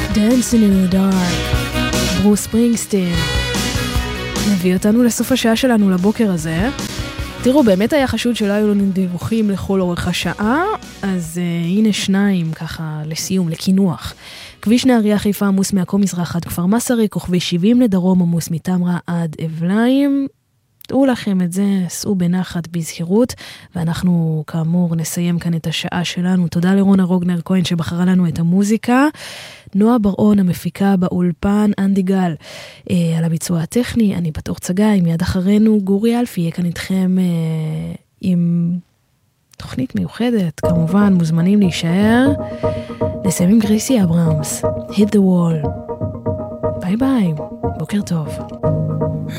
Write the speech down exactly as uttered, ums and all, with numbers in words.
Dancing in the Dark, ברוס ספרינגסטין, מביא אותנו לסוף השעה שלנו לבוקר הזה. תראו, באמת היה חשוד שלא היו לנו דיווחים לכל אורך השעה, אז uh, הנה שניים ככה לסיום, לכינוח. כביש נהריה חיפה עמוס מעכו מזרח עד כפר מסרי, כוכבי שבעים לדרום עמוס מתמרה עד אבליים. תראו לכם את זה, סעו בנחת בזהירות, ואנחנו כאמור נסיים כאן את השעה שלנו. תודה לרונה רוגנר כהן שבחרה לנו את המוזיקה, נועה ברעון המפיקה באולפן, אנדי גל אה, על הביצוע הטכני, אני בתור צגאי, מיד אחרינו גורי אלפי יהיה כאן איתכם אה, עם תוכנית מיוחדת, כמובן מוזמנים להישאר. נסיים עם גרייסי אברהמס, Hit the Wall. ביי ביי, בוקר טוב.